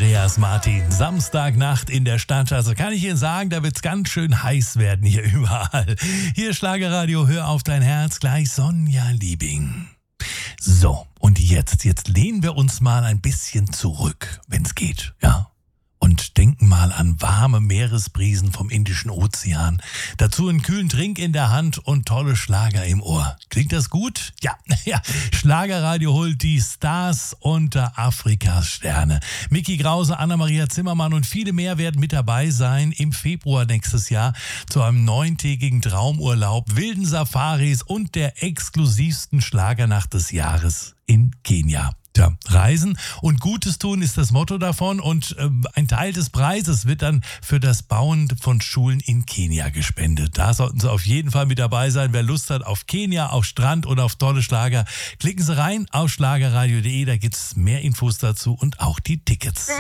Andreas Martin. Samstagnacht in der Stadt. Also kann ich Ihnen sagen, da wird's ganz schön heiß werden hier überall. Hier Schlagerradio, hör auf dein Herz, gleich Sonja Liebing. So, und jetzt lehnen wir uns mal ein bisschen zurück, wenn's geht, ja. Und denken mal an warme Meeresbrisen vom Indischen Ozean. Dazu einen kühlen Trink in der Hand und tolle Schlager im Ohr. Klingt das gut? Ja. Schlagerradio holt die Stars unter Afrikas Sterne. Micky Krause, Anna-Maria Zimmermann und viele mehr werden mit dabei sein im Februar nächstes Jahr zu einem 9-tägigen Traumurlaub, wilden Safaris und der exklusivsten Schlagernacht des Jahres in Kenia. Ja, Reisen und Gutes tun ist das Motto davon und ein Teil des Preises wird dann für das Bauen von Schulen in Kenia gespendet. Da sollten Sie auf jeden Fall mit dabei sein. Wer Lust hat auf Kenia, auf Strand oder auf tolle Schlager, klicken Sie rein auf schlagerradio.de, da gibt es mehr Infos dazu und auch die Tickets.